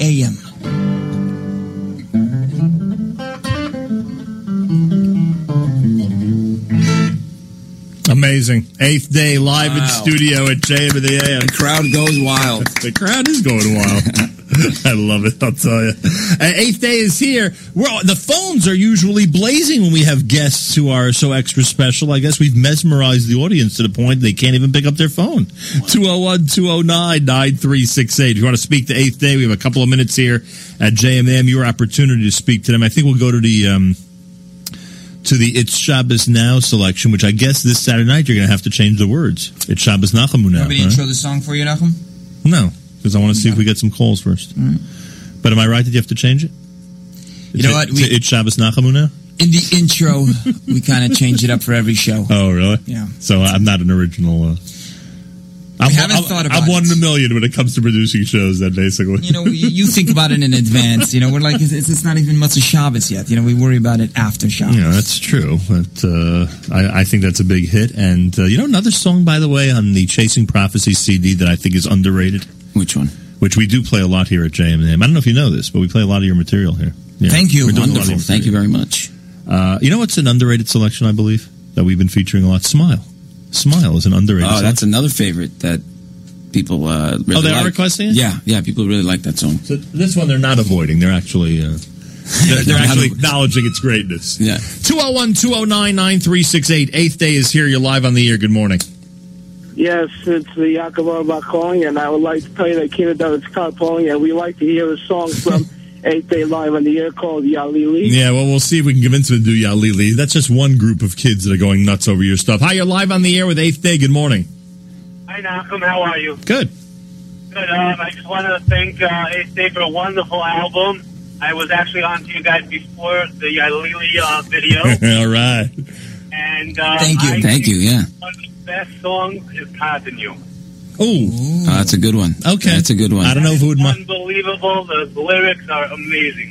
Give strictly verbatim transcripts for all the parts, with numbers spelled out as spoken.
A M. Amazing. Eighth Day live wow. in studio at J M in the A M. The crowd goes wild. The crowd is going wild. I love it, I'll tell you. Uh, Eighth Day is here. We're, the phones are usually blazing when we have guests who are so extra special. I guess we've mesmerized the audience to the point they can't even pick up their phone. two oh one, two oh nine, nine three six eight. If you want to speak to Eighth Day, we have a couple of minutes here at J M M. Your opportunity to speak to them. I think we'll go to the... Um, to the It's Shabbos Now selection, which I guess this Saturday night you're going to have to change the words. It's Shabbos Nachamu now. Want me to right? intro the song for you, Nachum? No, because I want to see if we get some calls first. Right. But am I right that you have to change it? You know what? We, it's Shabbos Nachamu now? In the intro, we kind of change it up for every show. Oh, really? Yeah. So I'm not an original... Uh, I'm, We haven't I'm, thought about I'm one it. in a million when it comes to producing shows, then, basically. You know, you, you think about it in advance. You know, we're like, it's, it's not even Motzei Shabbos yet. You know, we worry about it after Shabbos. Yeah, that's true. But uh, I, I think that's a big hit. And, uh, you know, another song, by the way, on the Chasing Prophecy C D that I think is underrated. Which one? Which we do play a lot here at J M M. I don't know if you know this, but we play a lot of your material here. Yeah. Thank you. We're doing a lot of Wonderful. your Thank you material. very much. Uh, you know what's an underrated selection, I believe, that we've been featuring a lot? Smile. Smile is an underrated Oh, selection. that's another favorite that people uh, really Oh, they like. are requesting it? Yeah, yeah, people really like that song. So this one they're not avoiding. They're actually uh, they're, they're actually acknowledging its greatness. Yeah. two oh one, two oh nine, nine three six eight. Eighth Day is here. You're live on the air. Good morning. Yes, it's the Yaakov Orbach calling, and I would like to tell you that Kina David's calling, and we like to hear a song from Eighth Day live on the air called Yalili. Yeah, well, we'll see if we can convince them to do Yalili. That's just one group of kids that are going nuts over your stuff. Hi, you're live on the air with Eighth Day. Good morning. Hi, Malcolm. How are you? Good. Good. Um, I just wanted to thank uh, Eighth Day for a wonderful album. I was actually on to you guys before the Yalili uh, video. All right. And uh, Thank you. I Thank think you, yeah. One of the best songs is Continue. Oh, Oh, that's a good one. okay. That's a good one. I don't know who would... mi- Unbelievable. The lyrics are amazing.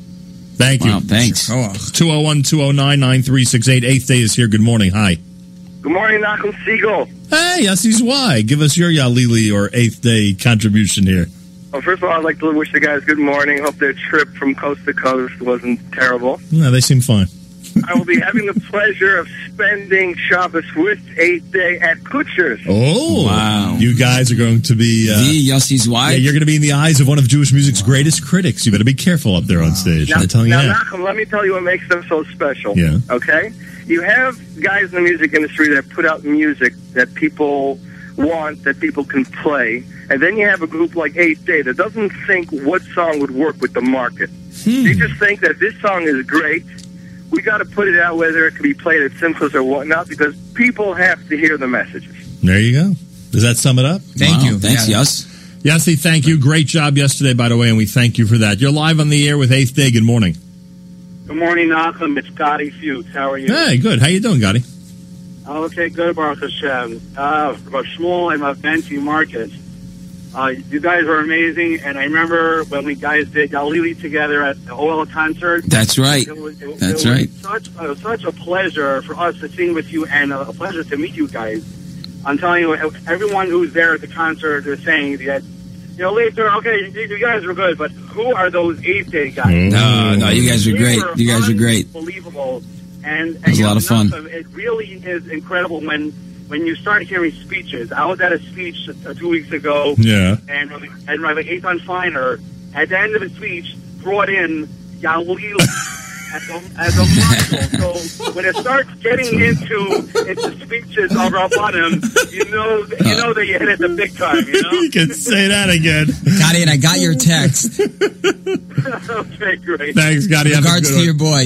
Thank you. Wow, thanks. two oh one, two oh nine, nine three six eight. Eighth Day is here. Good morning. Hi. Good morning, Malcolm Siegel. Hey, Yassi's why. Give us your Yalili or Eighth Day contribution here. Well, first of all, I'd like to wish the guys good morning. Hope their trip from coast to coast wasn't terrible. No, they seem fine. I will be having the pleasure of spending Shabbos with Eighth Day at Kutsher's. Oh, Wow. You guys are going to be... Uh, the Yossi's yeah, wife. you're going to be in the eyes of one of Jewish music's greatest critics. You better be careful up there on stage. Now, I'm telling you now that. Malcolm, let me tell you what makes them so special. Yeah. Okay? You have guys in the music industry that put out music that people want, that people can play, and then you have a group like Eighth Day that doesn't think what song would work with the market. Hmm. They just think that this song is great. We got to put it out whether it can be played at Simchas or whatnot, because people have to hear the messages. There you go. Does that sum it up? Thank Wow, you. Thanks, Yeah. Yoss. Yassi, thank you. Great job yesterday, by the way, and we thank you for that. You're live on the air with Eighth Day. Good morning. Good morning, Malcolm. It's Gotti Fuchs. How are you? Hey, good. How you doing, Gotti? Oh, okay, good, Baruch Hashem. Uh, about Shmuel and Benty Marcus. Uh, you guys are amazing, and I remember when we guys did Galili together at the Oil concert. That's right. It was, it, That's it was right. Such, it was such a pleasure for us to sing with you, and a pleasure to meet you guys. I'm telling you, everyone who's there at the concert is saying that, you know, later, okay, you, you guys were good, but who are those Eighth Day guys? No, no, you guys are They great. were You guys are great. Unbelievable. And, and was a lot of fun. It really is incredible when when you start hearing speeches. I was at a speech uh, two weeks ago, Yeah. and and Rabbi Eitan Feiner, at the end of his speech, brought in Yalil as a, as a model. So when it starts getting into into speeches of Rabbanim, you know you know that you hit it the big time. You know. You can say that again. Got it. I got your text. Okay, great. Thanks, Gotti. Have a Regards good to one. your boy.